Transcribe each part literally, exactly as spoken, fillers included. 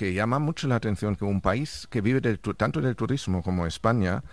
que llama mucho la atención que un país que vive del, tanto del turismo como España,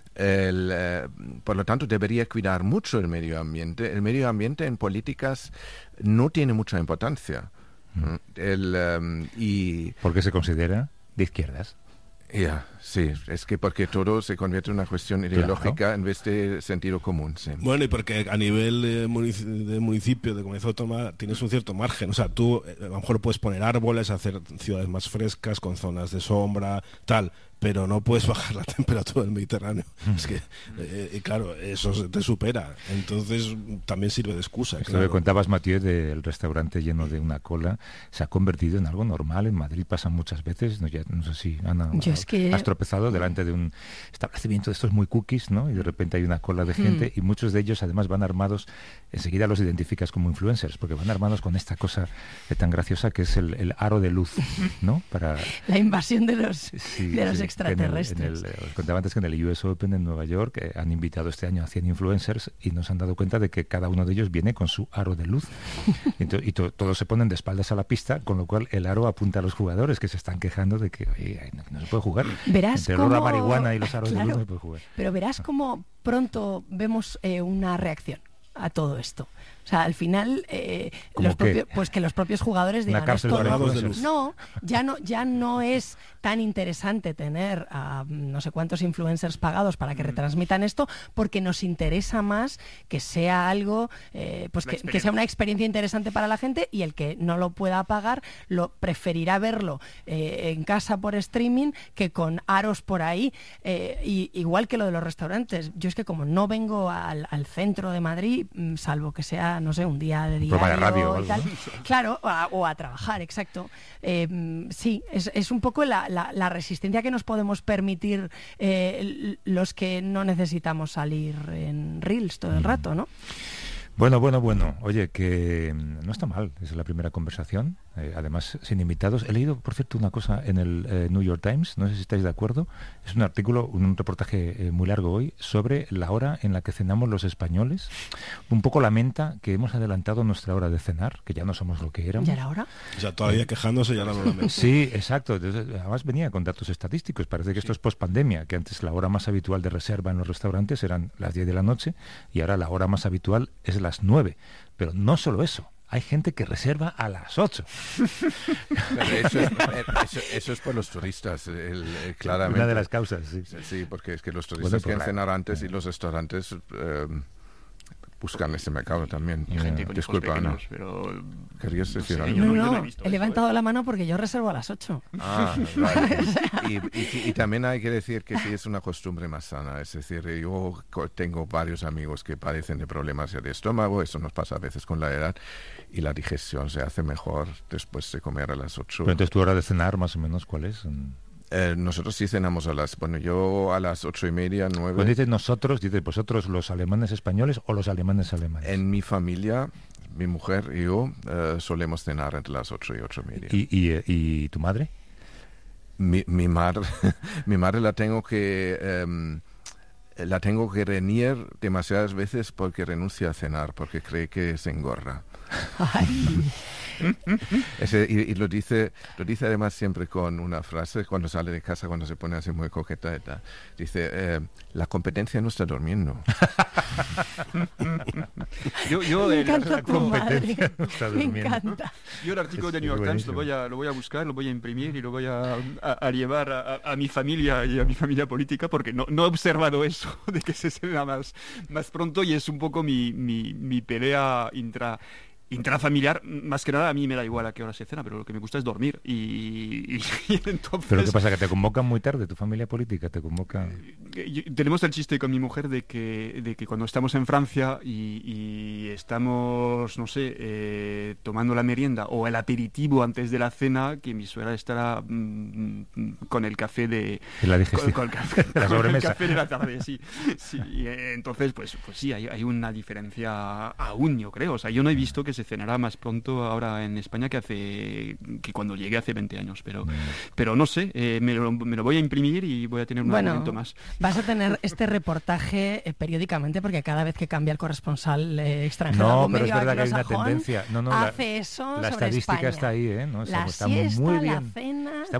el, eh, por lo tanto debería cuidar mucho el medio ambiente. El medio ambiente en políticas no tiene mucha importancia. Mm. El, um, y ¿Por qué se considera de izquierdas? Ya, yeah, sí, es que porque todo se convierte en una cuestión ideológica, claro, en vez de sentido común. Sí. Bueno, y porque a nivel de, munic- de municipio, de comunidad autónoma, tienes un cierto margen. O sea, tú eh, a lo mejor puedes poner árboles, hacer ciudades más frescas, con zonas de sombra, tal, pero no puedes bajar la temperatura del Mediterráneo. Mm. Es que, eh, y claro, eso te supera. Entonces también sirve de excusa. Esto claro. que contabas, Mathieu, del restaurante lleno de una cola, se ha convertido en algo normal. En Madrid pasa muchas veces. No, ya, no sé si, Ana, Yo es que... has tropezado delante de un establecimiento de estos muy cookies, ¿no? Y de repente hay una cola de gente, mm. y muchos de ellos además van armados, enseguida los identificas como influencers, porque van armados con esta cosa eh, tan graciosa que es el, el aro de luz, ¿no? Para la invasión de los, sí, de los sí, extraterrestres. En el, en el, os contaba antes que en el U S Open en Nueva York eh, han invitado este año a cien influencers y nos han dado cuenta de que cada uno de ellos viene con su aro de luz. y, to, y to, todos se ponen de espaldas a la pista, con lo cual el aro apunta a los jugadores que se están quejando de que oye, no, no se puede jugar. Verás Entre cómo... el olor a marihuana y los aros claro, de luz no se puede jugar. Pero verás cómo pronto vemos eh, una reacción a todo esto. O sea, al final, eh, los propios, pues que los propios jugadores digan esto no, no, ya no, ya no es tan interesante tener a no sé cuántos influencers pagados para que retransmitan esto, porque nos interesa más que sea algo, eh, pues que, que sea una experiencia interesante para la gente, y el que no lo pueda pagar lo preferirá verlo eh, en casa por streaming que con aros por ahí. Eh, y, igual que lo de los restaurantes, yo es que como no vengo al, al centro de Madrid, salvo que sea, no sé, un día de diario de radio, y tal, claro, o a, o a trabajar, exacto. Eh, sí, es, es un poco la, la, la resistencia que nos podemos permitir eh, los que no necesitamos salir en Reels todo el rato, ¿no? Bueno, bueno, bueno. Oye, que no está mal. Es la primera conversación. Eh, además, sin invitados. He leído, por cierto, una cosa en el eh, New York Times. No sé si estáis de acuerdo. Es un artículo, un, un reportaje eh, muy largo hoy sobre la hora en la que cenamos los españoles. Un poco lamenta que hemos adelantado nuestra hora de cenar, que ya no somos lo que éramos. ¿Ya era hora? O sea, todavía quejándose, ya no lo lamento. Sí, exacto. Entonces, además venía con datos estadísticos. Parece que sí. Esto es post-pandemia, que antes la hora más habitual de reserva en los restaurantes eran las diez de la noche y ahora la hora más habitual es las nueve. Pero no solo eso. Hay gente que reserva a las ocho. Pero eso, es, eso, eso es por los turistas, el, el, claramente. Una de las causas, sí. Sí, porque es que los turistas bueno, quieren la... cenar antes, y los restaurantes eh, buscan ese mercado también. Y gente con Disculpa, Ana. Pero... ¿Querías decir no sé, algo? No, no, no, no he, visto he levantado eso, ¿eh? la mano porque yo reservo a las ocho. Ah, vale. y, y, y también hay que decir que sí es una costumbre más sana. Es decir, yo tengo varios amigos que padecen de problemas de estómago. Eso nos pasa a veces con la edad. Y la digestión se hace mejor después de comer a las ocho. Pero entonces, ¿tu hora de cenar más o menos cuál es? Eh, nosotros sí cenamos a las... Bueno, yo a las ocho y media, nueve... Cuando dices nosotros, dices vosotros los alemanes españoles o los alemanes alemanes. En mi familia, mi mujer y yo eh, solemos cenar entre las ocho y ocho y media. ¿Y, y, y tu madre? Mi, mi madre mi madre la tengo que... Eh, la tengo que reñir demasiadas veces porque renuncia a cenar, porque cree que se engorda. Ay. Ese, y, y lo dice lo dice además siempre con una frase cuando sale de casa, cuando se pone así muy coqueta. Dice, eh, la competencia no está durmiendo. yo, yo Me el, encanta la tu competencia madre. No está Me durmiendo. encanta. Yo el artículo de New York Times lo voy, a, lo voy a buscar, lo voy a imprimir y lo voy a, a, a llevar a, a, a mi familia y a mi familia política, porque no, no he observado eso de que se cena más, más pronto, y es un poco mi, mi, mi pelea intra... intrafamiliar. Más que nada a mí me da igual a qué hora se cena, pero lo que me gusta es dormir y, y, y entonces... ¿Pero qué pasa? ¿Que te convocan muy tarde tu familia política? ¿Te convoca? Eh, tenemos el chiste con mi mujer de que, de que cuando estamos en Francia y, y estamos, no sé, eh, tomando la merienda o el aperitivo antes de la cena, que mi suegra estará mm, con el café de... La digestión. Con, con, el café, la con sobremesa. el café de la tarde, sí. sí y, eh, entonces, pues, pues sí, hay, hay una diferencia aún, yo creo. O sea, yo no he visto que se cenará más pronto ahora en España que hace que cuando llegué hace veinte años, pero, pero no sé, eh, me, lo, me lo voy a imprimir y voy a tener un bueno, argumento más. Vas a tener este reportaje eh, periódicamente, porque cada vez que cambia el corresponsal eh, extranjero no, algún pero medio es verdad que hay una anglosajón, tendencia. No, no, hace la, eso la sobre estadística España. está ahí, ¿eh? ¿No? La está siesta, muy la bien. cena... Está